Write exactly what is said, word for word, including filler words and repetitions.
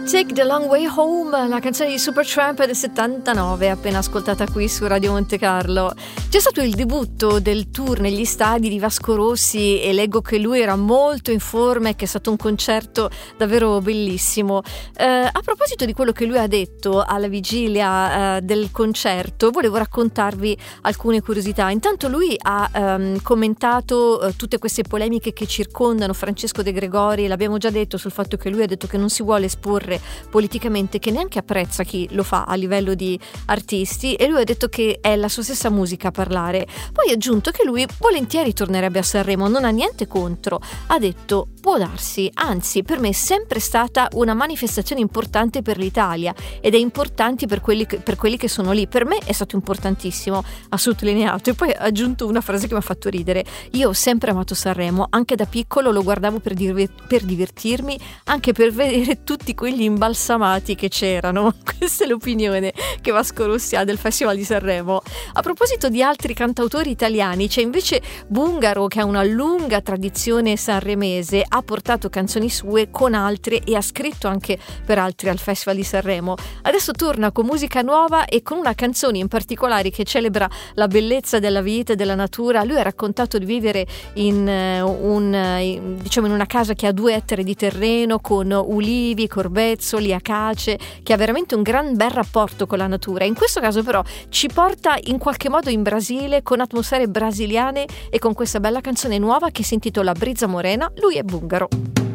Take the Long Way Home, la canzone di Supertramp del settantanove, appena ascoltata qui su Radio Monte Carlo. C'è stato il debutto del tour negli stadi di Vasco Rossi e leggo che lui era molto in forma e che è stato un concerto davvero bellissimo. Eh, a proposito di quello che lui ha detto alla vigilia eh, del concerto, volevo raccontarvi alcune curiosità. Intanto lui ha ehm, commentato eh, tutte queste polemiche che circondano Francesco De Gregori. L'abbiamo già detto sul fatto che lui ha detto che non si vuole esporre politicamente, che neanche apprezza chi lo fa a livello di artisti, e lui ha detto che è la sua stessa musica a parlare. Poi ha aggiunto che lui volentieri tornerebbe a Sanremo, non ha niente contro. Ha detto: può darsi, anzi per me è sempre stata una manifestazione importante per l'Italia ed è importante per quelli che, per quelli che sono lì. Per me è stato importantissimo, ha sottolineato. E poi ha aggiunto una frase che mi ha fatto ridere: io ho sempre amato Sanremo, anche da piccolo lo guardavo per, dir- per divertirmi, anche per vedere tutti quegli imbalsamati che c'erano. Questa è l'opinione che Vasco Rossi ha del Festival di Sanremo. A proposito di altri cantautori italiani, c'è invece Bungaro, che ha una lunga tradizione sanremese, ha portato canzoni sue con altre e ha scritto anche per altri al Festival di Sanremo. Adesso torna con musica nuova e con una canzone in particolare che celebra la bellezza della vita e della natura. Lui ha raccontato di vivere in, uh, un, uh, diciamo in una casa che ha due ettari di terreno con ulivi, corbezzoli, acace, che ha veramente un gran bel rapporto con la natura. In questo caso però ci porta in qualche modo in Brasile, con atmosfere brasiliane e con questa bella canzone nuova che si intitola Brisa Morena. Lui è Bungaro.